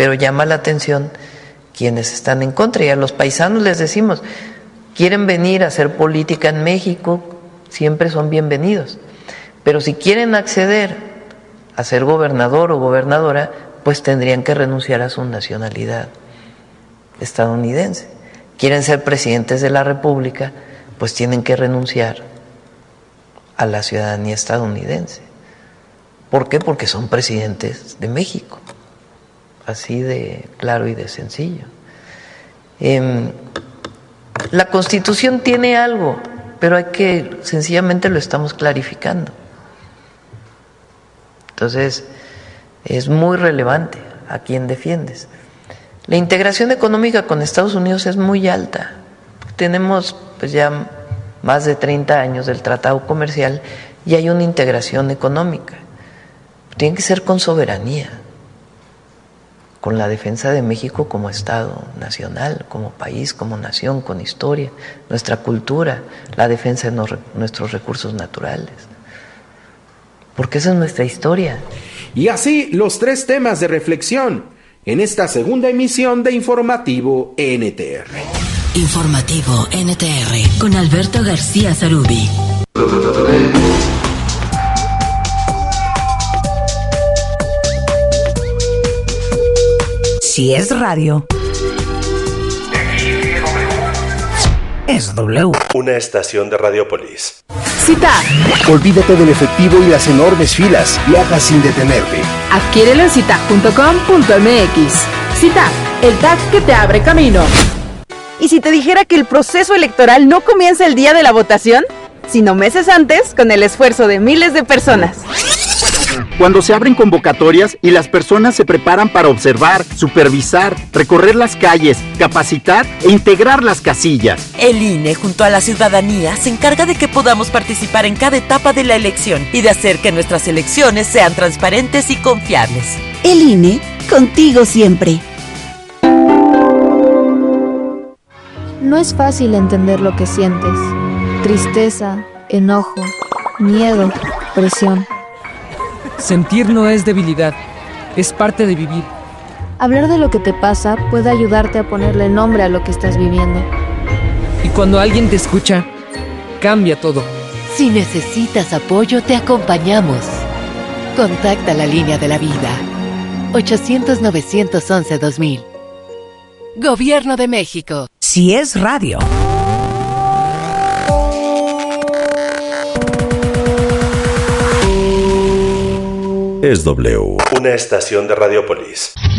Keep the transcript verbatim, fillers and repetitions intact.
pero llama la atención quienes están en contra. Y a los paisanos les decimos, quieren venir a hacer política en México, siempre son bienvenidos. Pero si quieren acceder a ser gobernador o gobernadora, pues tendrían que renunciar a su nacionalidad estadounidense. Quieren ser presidentes de la República, pues tienen que renunciar a la ciudadanía estadounidense. ¿Por qué? Porque son presidentes de México. Así de claro y de sencillo. Eh, la Constitución tiene algo, pero hay que, sencillamente lo estamos clarificando. Entonces, es muy relevante a quién defiendes. La integración económica con Estados Unidos es muy alta. Tenemos pues ya más de treinta años del tratado comercial y hay una integración económica. Tiene que ser con soberanía, con la defensa de México como Estado nacional, como país, como nación, con historia, nuestra cultura, la defensa de nuestros recursos naturales. Porque esa es nuestra historia. Y así los tres temas de reflexión en esta segunda emisión de Informativo N T R. Informativo N T R con Alberto García Zarubi. Si es radio, es W. Una estación de Radiopolis. CITAG. Olvídate del efectivo y las enormes filas. Viaja sin detenerte. Adquiérelo en citag punto com punto m x. CITAG, el tag que te abre camino. ¿Y si te dijera que el proceso electoral no comienza el día de la votación, sino meses antes, con el esfuerzo de miles de personas? Cuando se abren convocatorias y las personas se preparan para observar, supervisar, recorrer las calles, capacitar e integrar las casillas. El I N E, junto a la ciudadanía, se encarga de que podamos participar en cada etapa de la elección y de hacer que nuestras elecciones sean transparentes y confiables. El I N E, contigo siempre. No es fácil entender lo que sientes. Tristeza, enojo, miedo, presión. Sentir no es debilidad, es parte de vivir. Hablar de lo que te pasa puede ayudarte a ponerle nombre a lo que estás viviendo. Y cuando alguien te escucha, cambia todo. Si necesitas apoyo, te acompañamos. Contacta la línea de la vida. ochocientos, novecientos once, dos mil. Gobierno de México. Si es radio. Es W. Una estación de Radiopolis.